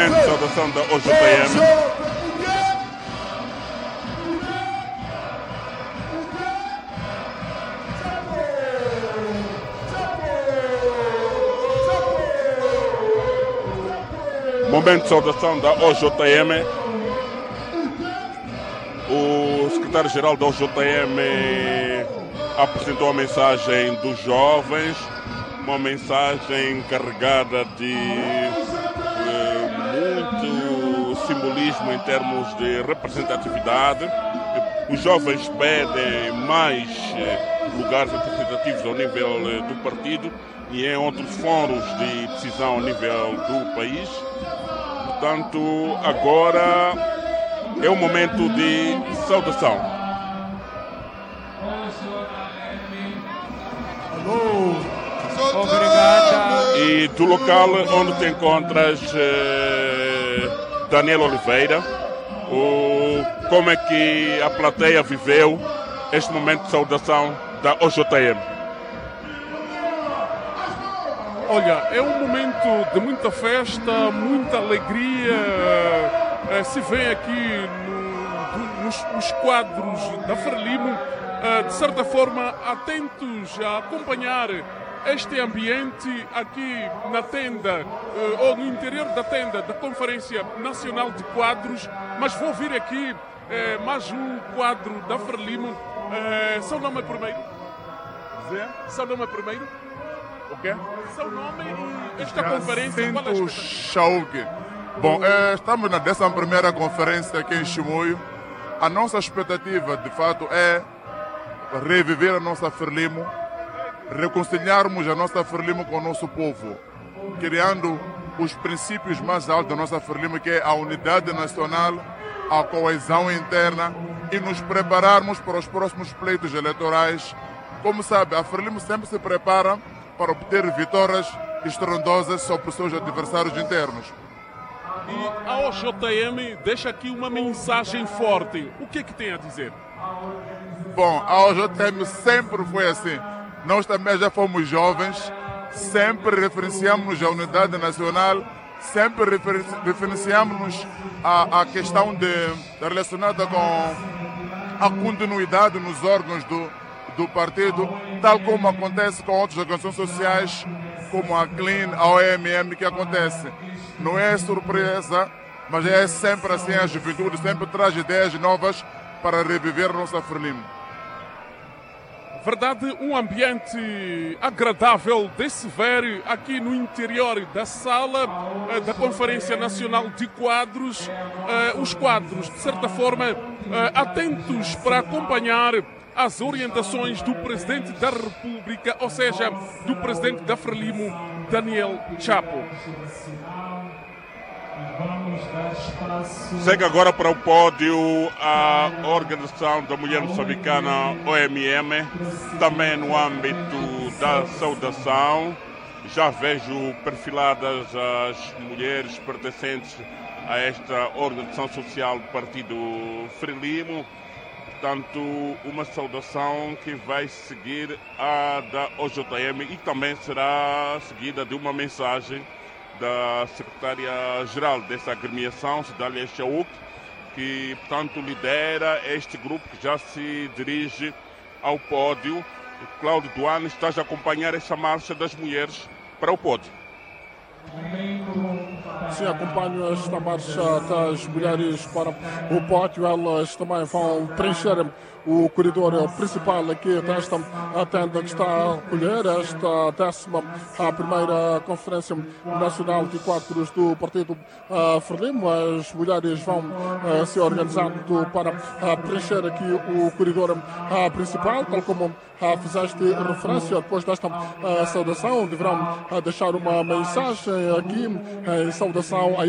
momento de saudação da OJM. Momento de saudação da OJM. O secretário-geral da OJM apresentou a mensagem dos jovens, uma mensagem carregada de muito simbolismo em termos de representatividade. Os jovens pedem mais lugares representativos ao nível do partido e em outros fóruns de decisão ao nível do país. Portanto, agora é o momento de saudação. Obrigada. E do local onde te encontras, Daniel Oliveira, como é que a plateia viveu este momento de saudação da OJM? Olha, é um momento de muita festa, muita alegria. Se vê aqui nos quadros da Frelimo, de certa forma, atentos a acompanhar este ambiente aqui na tenda, ou no interior da tenda da Conferência Nacional de Quadros. Mas vou vir aqui mais um quadro da Frelimo. Seu nome é primeiro? Zé? Seu nome é primeiro? O quê? Seu nome e esta conferência, qual é a Jacinto expectativa? Chauque. Bom, estamos na 11ª conferência aqui em Chimoio. A nossa expectativa, de fato, é reviver a nossa Frelimo, reconciliarmos a nossa Frelimo com o nosso povo, criando os princípios mais altos da nossa Frelimo, que é a unidade nacional, a coesão interna, e nos prepararmos para os próximos pleitos eleitorais. Como sabe, a Frelimo sempre se prepara para obter vitórias estrondosas sobre os seus adversários internos. E a OJM deixa aqui uma mensagem forte. O que é que tem a dizer? Bom, a OJM sempre foi assim. Nós também já fomos jovens, sempre referenciamos a unidade nacional, sempre referenciamos a questão relacionada com a continuidade nos órgãos do partido, tal como acontece com outras organizações sociais, como a CLIN, a OMM, que acontece. Não é surpresa, mas é sempre assim, a juventude sempre traz ideias novas para reviver a nossa Frelimo. Verdade, um ambiente agradável de se ver aqui no interior da sala da Conferência Nacional de Quadros. Os quadros, de certa forma, atentos para acompanhar as orientações do Presidente da República, ou seja, do Presidente da Frelimo, Daniel Chapo. Segue agora para o pódio a Organização da Mulher Moçambicana, OMM, também no âmbito da saudação. Já vejo perfiladas as mulheres pertencentes a esta organização social do Partido Frelimo. Portanto, uma saudação que vai seguir a da OJM e também será seguida de uma mensagem da secretária-geral dessa agremiação, Cidália Chauque, que, portanto, lidera este grupo que já se dirige ao pódio. Cláudio Duane, estás a acompanhar essa marcha das mulheres para o pódio? Sim, acompanho esta marcha das mulheres para o pódio. Elas também vão preencher o corredor principal aqui desta tenda que está a acolher esta 11ª Conferência Nacional de Quadros do Partido Frelimo. As mulheres vão se organizando para preencher aqui o corredor principal, tal como fizeste referência. Depois desta saudação, deverão deixar uma mensagem aqui em saudação a